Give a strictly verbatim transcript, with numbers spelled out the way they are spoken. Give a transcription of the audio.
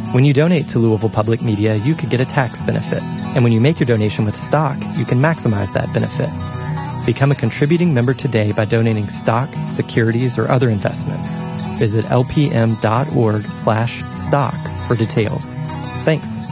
When you donate to Louisville Public Media, you could get a tax benefit. And when you make your donation with stock, you can maximize that benefit. Become a contributing member today by donating stock, securities, or other investments. Visit lpm.org slash stock for details. Thanks.